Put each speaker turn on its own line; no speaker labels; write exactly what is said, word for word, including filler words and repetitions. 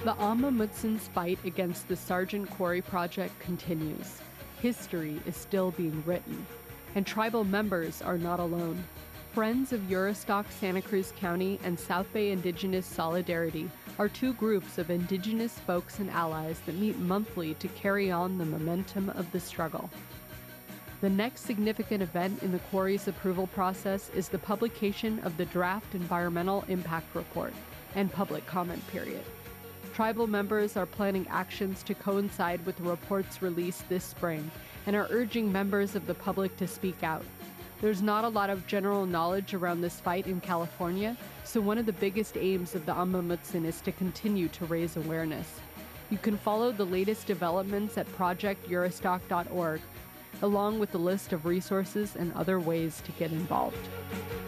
The Amah Mutsins' fight against the Sargent Quarry Project continues. History is still being written, and tribal members are not alone. Friends of Uristoc Santa Cruz County and South Bay Indigenous Solidarity are two groups of Indigenous folks and allies that meet monthly to carry on the momentum of the struggle. The next significant event in the quarry's approval process is the publication of the draft environmental impact report and public comment period. Tribal members are planning actions to coincide with the report's release this spring and are urging members of the public to speak out. There's not a lot of general knowledge around this fight in California, so one of the biggest aims of the Amah Mutsun is to continue to raise awareness. You can follow the latest developments at project uristoc dot org, along with the list of resources and other ways to get involved.